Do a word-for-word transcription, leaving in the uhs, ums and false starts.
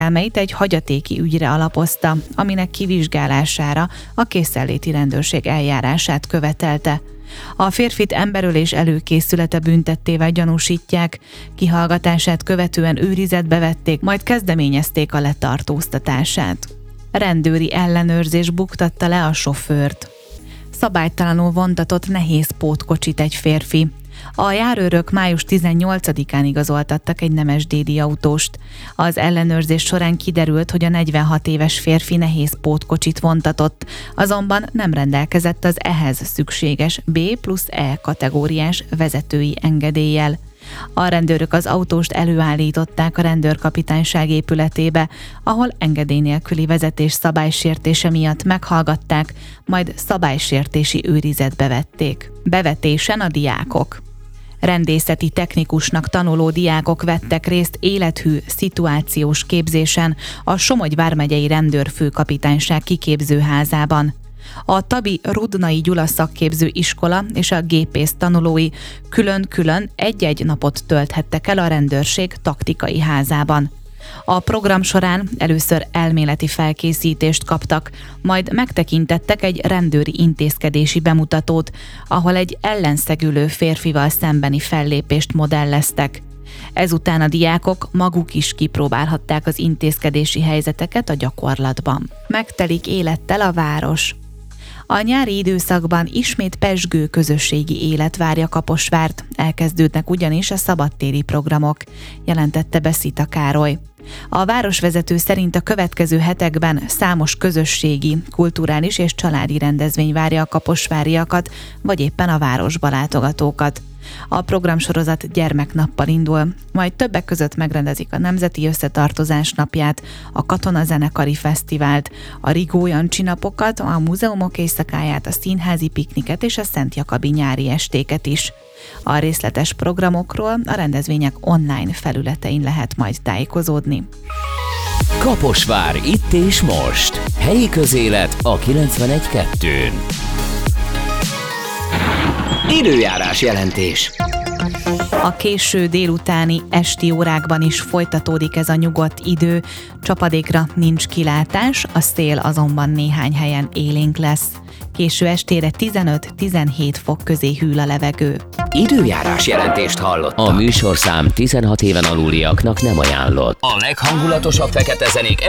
elmeit egy hagyatéki ügyre alapozta, aminek kivizsgálására a készenléti rendőrség eljárását követelte. A férfit emberölés előkészülete büntettével gyanúsítják, kihallgatását követően őrizetbe vették, majd kezdeményezték a letartóztatását. Rendőri ellenőrzés buktatta le a sofőrt. Szabálytalanul vontatott nehéz pótkocsit egy férfi. A járőrök május tizennyolcadikán igazoltattak egy nemesdédi autóst. Az ellenőrzés során kiderült, hogy a negyvenhat éves férfi nehéz pótkocsit vontatott, azonban nem rendelkezett az ehhez szükséges B plusz E kategóriás vezetői engedéllyel. A rendőrök az autóst előállították a rendőrkapitányság épületébe, ahol engedély nélküli vezetés szabálysértése miatt meghallgatták, majd szabálysértési őrizetbe vették. Bevetésen a diákok. Rendészeti technikusnak tanuló diákok vettek részt élethű szituációs képzésen a Somogy vármegyei rendőrfőkapitányság kiképzőházában. A Tabi Rudnai Gyula szakképző iskola és a gépész tanulói külön-külön egy-egy napot tölthettek el a rendőrség taktikai házában. A program során először elméleti felkészítést kaptak, majd megtekintettek egy rendőri intézkedési bemutatót, ahol egy ellenszegülő férfival szembeni fellépést modelleztek. Ezután a diákok maguk is kipróbálhatták az intézkedési helyzeteket a gyakorlatban. Megtelik élettel a város. A nyári időszakban ismét pezsgő közösségi élet várja Kaposvárt, elkezdődnek ugyanis a szabadtéri programok, jelentette be Szita Károly. A városvezető szerint a következő hetekben számos közösségi, kulturális és családi rendezvény várja a kaposváriakat, vagy éppen a városba látogatókat. A programsorozat gyermeknappal indul, majd többek között megrendezik a Nemzeti Összetartozás napját, a Katonazenekari Fesztivált, a Rigó Jancsi napokat, a múzeumok éjszakáját, a színházi pikniket és a Szent Jakabi nyári estéket is. A részletes programokról a rendezvények online felületein lehet majd tájékozódni. Kaposvár itt és most. Helyi közélet a kilencvenegy kettőn. Időjárás jelentés. A késő délutáni esti órákban is folytatódik ez a nyugodt idő, csapadékra nincs kilátás, a szél azonban néhány helyen élénk lesz. Késő estére tizenöt-tizenhét fok közé hűl a levegő. Időjárás jelentést hallottak. A műsorszám tizenhat éven aluliaknak nem ajánlott. A leghangulatosabb fekete zenék